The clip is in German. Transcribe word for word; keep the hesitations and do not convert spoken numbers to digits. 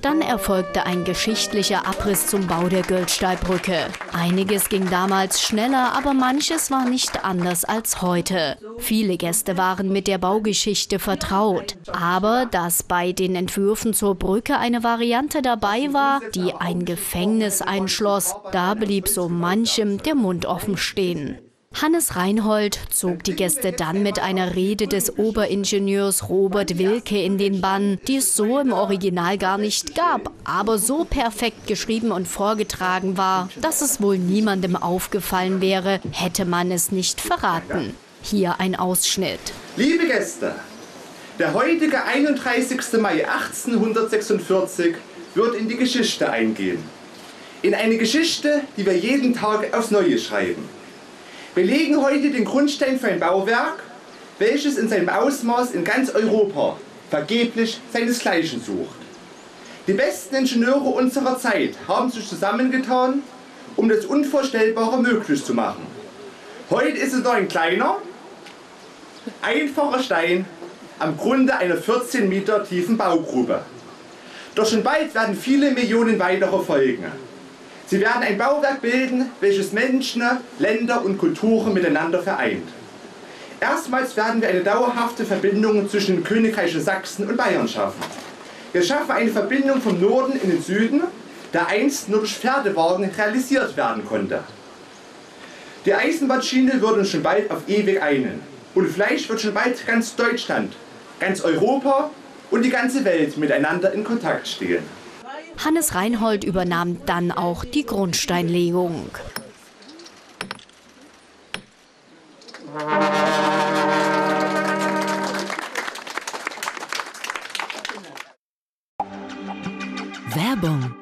Dann erfolgte ein geschichtlicher Abriss zum Bau der Göldsteibrücke. Einiges ging damals schneller, aber manches war nicht anders als heute. Viele Gäste waren mit der Baugeschichte vertraut. Aber dass bei den Entwürfen zur Brücke eine Variante dabei war, die ein Gefängnis einschloss, da blieb so manchem der Mund offen stehen. Hannes Reinhold zog die Gäste dann mit einer Rede des Oberingenieurs Robert Wilke in den Bann, die es so im Original gar nicht gab, aber so perfekt geschrieben und vorgetragen war, dass es wohl niemandem aufgefallen wäre, hätte man es nicht verraten. Hier ein Ausschnitt. Liebe Gäste, der heutige einunddreißigste Mai achtzehnhundertsechsundvierzig wird in die Geschichte eingehen. In eine Geschichte, die wir jeden Tag aufs Neue schreiben. Wir legen heute den Grundstein für ein Bauwerk, welches in seinem Ausmaß in ganz Europa vergeblich seinesgleichen sucht. Die besten Ingenieure unserer Zeit haben sich zusammengetan, um das Unvorstellbare möglich zu machen. Heute ist es noch ein kleiner, einfacher Stein am Grunde einer vierzehn Meter tiefen Baugrube. Doch schon bald werden viele Millionen weitere folgen. Sie werden ein Bauwerk bilden, welches Menschen, Länder und Kulturen miteinander vereint. Erstmals werden wir eine dauerhafte Verbindung zwischen dem Königreich Sachsen und Bayern schaffen. Wir schaffen eine Verbindung vom Norden in den Süden, der einst nur durch Pferdewagen realisiert werden konnte. Die Eisenbahnschiene wird uns schon bald auf ewig einen. Und vielleicht wird schon bald ganz Deutschland, ganz Europa und die ganze Welt miteinander in Kontakt stehen. Hannes Reinhold übernahm dann auch die Grundsteinlegung. Werbung